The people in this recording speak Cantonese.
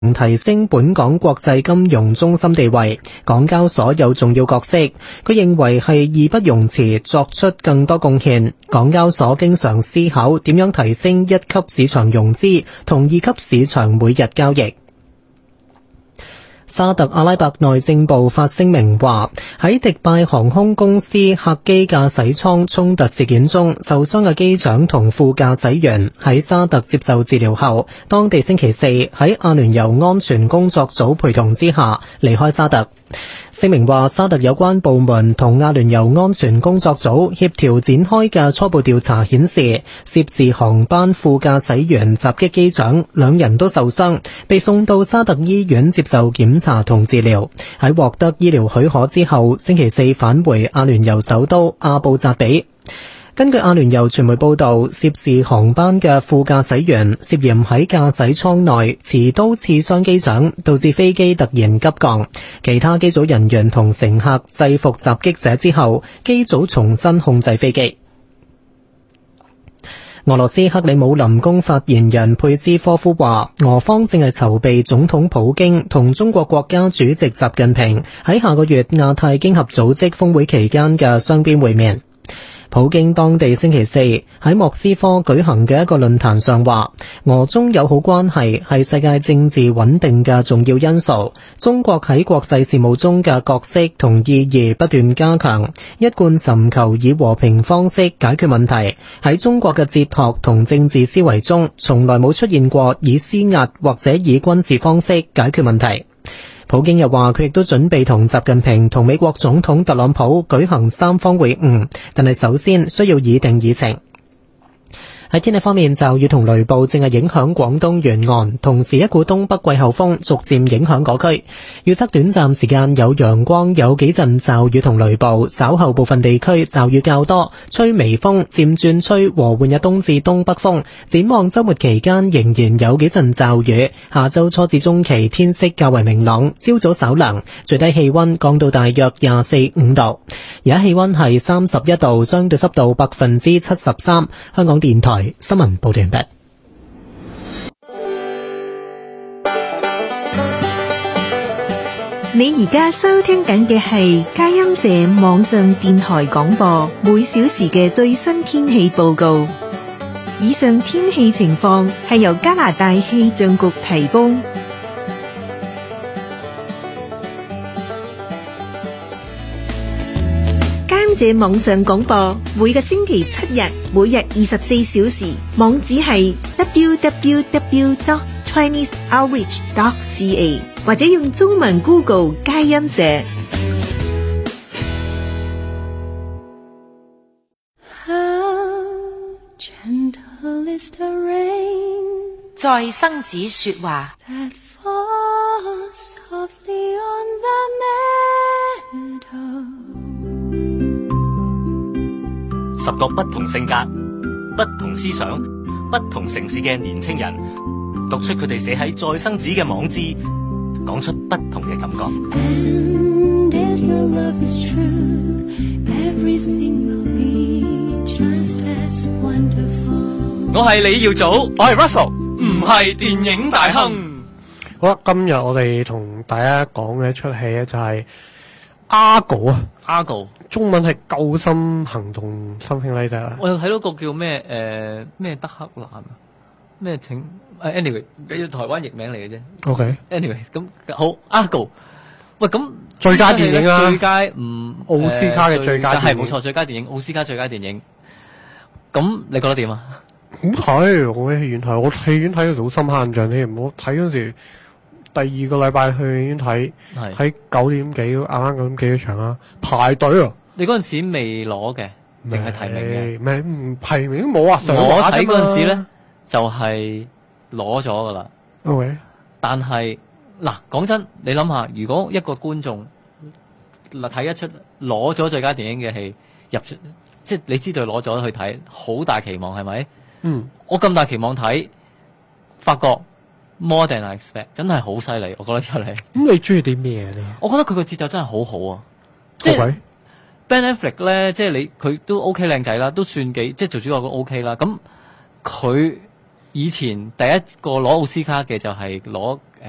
提升本港國際金融中心地位，港交所有重要角色。佢認為係義不容辭作出更多貢獻。港交所經常思考點樣提升一級市場融資同二級市場每日交易。沙特阿拉伯內政部發聲明話，喺迪拜航空公司客機駕駛艙衝突事件中受傷嘅機長同副駕駛員喺沙特接受治療後，當地星期四喺阿聯酋安全工作組陪同之下離開沙特。聲明話，沙特有關部門同阿聯酋安全工作組協調展開嘅初步調查顯示，涉事航班副駕駛員襲擊機長，兩人都受傷，被送到沙特醫院接受檢查同治療。喺獲得醫療許可之後，星期四返回阿聯酋首都阿布扎比。根據阿聯酋傳媒報道，涉事航班嘅副駕駛員涉嫌喺駕駛艙內持刀刺傷機長，導致飛機突然急降。其他機組人員同乘客制服襲擊者之後，機組重新控制飛機。俄羅斯克里姆林宮發言人佩斯科夫話，俄方正係籌備總統普京同中國國家主席習近平喺下個月亞太經合組織峰會期間嘅雙邊會面。普京當地星期四喺莫斯科舉行嘅一個論壇上話，俄中友好關係係世界政治穩定嘅重要因素，中國喺國際事務中嘅角色同意義不斷加強，一貫尋求以和平方式解決問題。喺中國嘅哲學同政治思維中，從來冇出現過以施壓或者以軍事方式解決問題。普京又話，佢亦都準備同習近平同美國總統特朗普舉行三方會晤，但係首先需要擬定議程。喺天氣方面，驟雨同雷暴正係影響廣東沿岸，同時一股東北季候風逐漸影響嗰區。預測短暫時間有陽光，有幾陣驟雨同雷暴，稍後部分地區驟雨較多，吹微風，漸轉吹和緩嘅東至東北風。展望週末期間仍然有幾陣驟雨，下週初至中期天色較為明朗，朝早稍涼，最低氣溫降到大約24-25度。而家氣溫係31度，相對濕度73%。香港電台新聞報道完畢。 你而家收聽緊嘅係佳音社網上電台廣播，每小時嘅最新天氣報告。以上天氣情況係由加拿大氣象局提供。這網上廣播每個星期7日，每日24小時，網址係 www.chineseoutreach.ca 或者用中文 Google 佳音社。 在生子說話。 10個不同性格、不同思想、不同城市嘅年青人，讀出佢哋寫喺再生子嘅網誌，講出不同嘅感覺。我係李耀祖，我係 Russell， 唔係電影大亨。 好啦，今日我哋同大家講嘅一出戲咧就係 Argo 啊 ，Argo 中文係救心行動something like that。 我有睇到個叫咩咩德克蘭咩請anyway 俾咗台灣譯名嚟嘅啫。OK，anyway 咁好 Argo。喂，咁最佳電影啊， 最佳奧斯卡嘅最佳電影係冇錯，最佳電影奧斯卡最佳電影。咁你覺得點啊？ 好睇，我喺戲院睇，我戲院睇到好深刻印象添。我睇嗰時第二個禮拜去戲院睇，喺9點幾啱啱9點幾嘅場啦，排隊啊！ 你嗰陣時未攞嘅，淨係提名嘅， 唔提名都冇啊！ 我睇嗰陣時咧就係攞咗噶啦。 OK， 但係嗱，講真，你諗下，如果一個觀眾嗱睇一出攞咗最佳電影嘅戲入出，即係你知道攞咗去睇，好大期望係咪？我咁大期望睇，發覺 more than I expect， 真係好犀利，我覺得出嚟。 咁你中意啲咩咧？ 我覺得佢個節奏真係好好啊！即係 Ben Affleck 咧，即係佢都 OK 靚仔啦，都算幾即係做主角都 OK 啦。咁佢以前第一個攞奧斯卡嘅就係攞